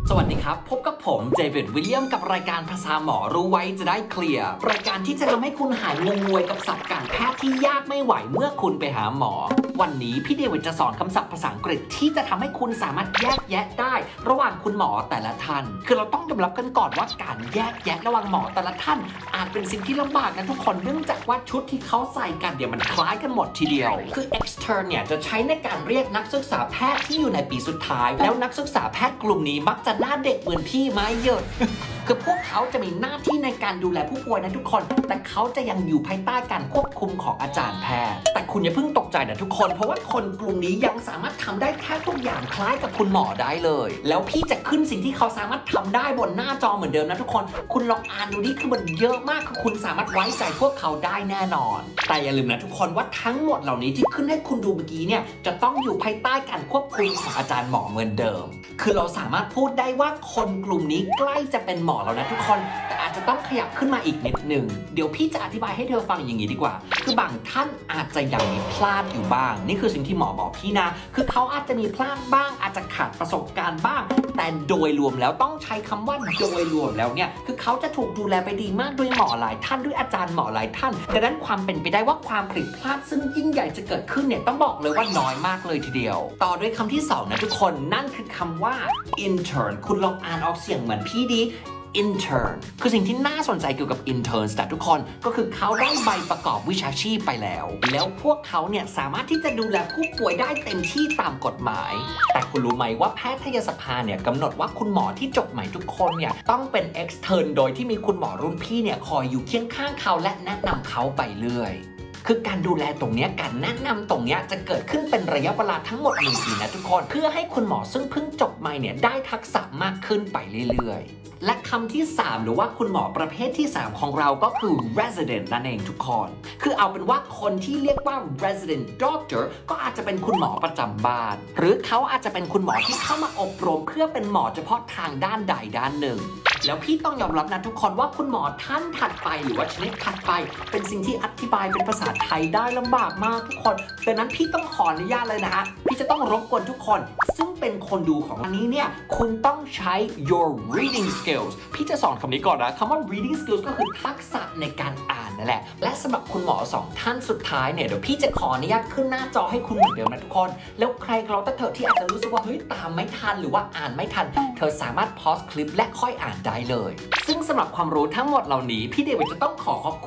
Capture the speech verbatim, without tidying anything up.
สวัสดีครับพบกับผมเจวิดวิลเลียมกับรายการภาษาหมอรู้ไว้จะได้เคลียร์รายการที่จะทำให้คุณหายงงงวยกับศัพท์การแพทย์ที่ยากไม่ไหวเมื่อคุณไปหาหมอวันนี้พี่เดวิดจะสอนคำศัพท์ภาษาอังกฤษที่จะทำให้คุณสามารถแยกแยะได้ระหว่างคุณหมอแต่ละท่านคือเราต้องยอมรับกันก่อนว่าการแยกแยะระหว่างหมอแต่ละท่านอาจเป็นสิ่งที่ลำบากนะทุกคนเนื่องจากว่าชุดที่เขาใส่กันเดี๋ยวมันคล้ายกันหมดทีเดียวคือ extern เนี่ยจะใช้ในการเรียกนักศึกษาแพทย์ที่อยู่ในปีสุดท้ายแล้วนักศึกษาแพทย์กลุ่มนี้มักจะหน้าเด็กเหมือนพี่ไม้เยอะ คือพวกเขาจะมีหน้าที่ในการดูแลผู้ป่วยนะทุกคนแต่เขาจะยังอยู่ภายใต้การควบคุมของอาจารย์แพทย์แต่คุณอย่าเพิ่งตกใจนะทุกคนเพราะว่าคนกลุ่มนี้ยังสามารถทำได้แทบทุกอย่างคล้ายกับคุณหมอได้เลยแล้วพี่จะขึ้นสิ่งที่เขาสามารถทำได้บนหน้าจอเหมือนเดิมนะทุกคนคุณลองอ่านดูนี่คือมันเยอะมากคือคุณสามารถไว้ใจพวกเขาได้แน่นอนแต่อย่าลืมนะทุกคนว่าทั้งหมดเหล่านี้ที่ขึ้นให้คุณดูเมื่อกี้เนี่ยจะต้องอยู่ภายใต้การควบคุมของอาจารย์หมอเหมือนเดิมคือเราสามารถพูดได้ว่าคนกลุ่มนี้ใกล้จะเป็นหมอแล้วนะทุกคนแต่อาจจะต้องขยับขึ้นมาอีกนิดหนึ่งเดี๋ยวพี่จะอธิบายให้เธอฟังอย่างนี้ดีกว่าคือบางท่านอาจจะยังมีพลาดอยู่บ้างนี่คือสิ่งที่หมอบอกพี่นะคือเขาอาจจะมีพลาดบ้างอาจจะขาดประสบการณ์บ้างแต่โดยรวมแล้วต้องใช้คำว่าโดยรวมแล้วเนี่ยคือเขาจะถูกดูแลไปดีมากด้วยหมอหลายท่านด้วยอาจารย์หมอหลายท่านดังนั้นความเป็นไปได้ว่าความผิดพลาดซึ่งยิ่งใหญ่จะเกิดขึ้นเนี่ยต้องบอกเลยว่าน้อยมากเลยทีเดียวต่อด้วยคำที่สองนะทุกคนนั่นคือคำว่า intern คุณลองอ่านออกเสียงเหมือนพี่ดี intern คือสิ่งที่น่าสนใจเกี่ยวกับ interns แต่ทุกคนก็คือเขาได้ใบประกอบวิชาชีพไปแล้วแล้วพวกเขาเนี่ยสามารถที่จะดูแลผู้ป่วยได้เต็มที่ตามกฎหมายแต่คุณรู้ไหมว่าแพทยสภาเนี่ยกำหนดว่าคุณหมอที่จบใหม่ทุกคนเนี่ยต้องเป็น extern โดยที่มีคุณหมอรุ่นพี่เนี่ยคอยอยู่เคียงข้างเขาและแนะนำเขาไปเรื่อยคือการดูแลตรงนี้การแนะนำตรงนี้จะเกิดขึ้นเป็นระยะเวลาทั้งหมดหนึ่งปีนะทุกคนเพื่อให้คุณหมอซึ่งเพิ่งจบใหม่เนี่ยได้ทักษะมากขึ้นไปเรื่อยๆและคำที่สามหรือว่าคุณหมอประเภทที่สามของเราก็คือ resident นั่นเองทุกคนคือเอาเป็นว่าคนที่เรียกว่า resident doctor ก็อาจจะเป็นคุณหมอประจำบ้านหรือเขาอาจจะเป็นคุณหมอที่เข้ามาอบรมเพื่อเป็นหมอเฉพาะทางด้านใดด้านหนึ่งแล้วพี่ต้องยอมรับนะทุกคนว่าคุณหมอท่านถัดไปหรือว่าชนิดถัดไปเป็นสิ่งที่อธิบายเป็นภาษาไทยได้ลำบากมากทุกคนดังนั้นพี่ต้องขออนุญาตเลยนะฮะพี่จะต้องรบกวนทุกคนซึ่งเป็นคนดูของอันนี้เนี่ยคุณต้องใช้ your reading skills พี่จะสอนคำนี้ก่อนนะคำว่า reading skills ก็คือทักษะในการอ่านนั่นแหละและสำหรับคุณหมอสองท่านสุดท้ายเนี่ยเดี๋ยวพี่จะขออนุญาตขึ้นหน้าจอให้คุณเหมือนเดิมนะทุกคนแล้วใครก็แล้วแต่เธอที่อาจจะรู้สึกว่าเฮ้ยตามไม่ทันหรือว่าอ่านไม่ทันเธอสามารถ pause คลิปและค่อยอ่านได้เลยซึ่งสำหรับความรู้ทั้งหมดเหล่านี้พี่เดวิดจะต้องขอขอบ